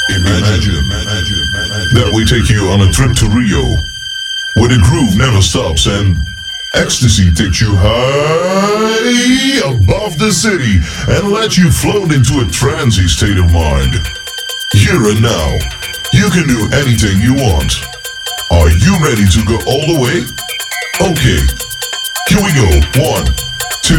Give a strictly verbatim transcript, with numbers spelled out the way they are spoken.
Imagine, that we take you on a trip to Rio, where the groove never stops and ecstasy takes you high above the city and lets you float into a trancy state of mind. Here and now, you can do anything you want. Are you ready to go all the way? Okay, here we go. One.